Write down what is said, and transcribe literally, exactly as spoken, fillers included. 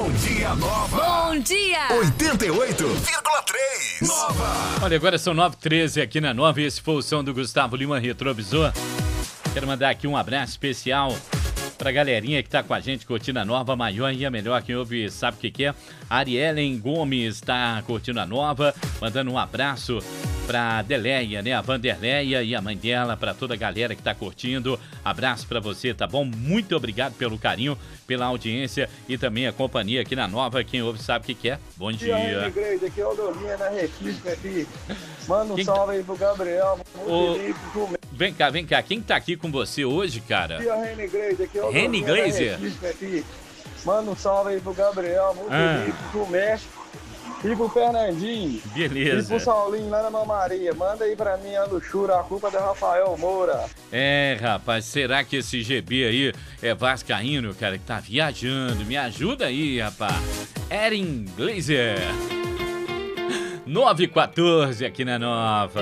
Bom dia, Nova. Bom dia. oitenta e oito vírgula três. Nova. Olha, agora são nove e treze aqui na Nova e esse foi o som do Gustavo Lima Retrovisor. Quero mandar aqui um abraço especial pra galerinha que tá com a gente curtindo a Nova, maior e a melhor. Quem ouve sabe o que que é. Ariellen Gomes tá curtindo a Nova, mandando um abraço pra Deleia, né? A Vanderleia e a mãe dela, pra toda a galera que tá curtindo. Abraço pra você, tá bom? Muito obrigado pelo carinho, pela audiência e também a companhia aqui na Nova. Quem ouve sabe o que que é. Bom dia. Igreja, aqui é o Dominha na Recife aqui. Manda um Quem salve aí pro Gabriel, pro Ô, Felipe, pro Messi. Vem cá, vem cá. Quem tá aqui com você hoje, cara? Aqui é o Reni Igreja, aqui é o Reni Dominha na Glazer? Recife aqui. Manda um salve aí pro Gabriel, pro Ah. Felipe, pro México e pro Fernandinho. E Beleza. pro Saulinho lá na Mamaria. Manda aí pra mim a luxura, a culpa é do Rafael Moura. É, rapaz, será que esse G B aí é vascaíno, cara, que tá viajando? Me ajuda aí, rapaz. Erin Glazer. nove e quatorze aqui na Nova.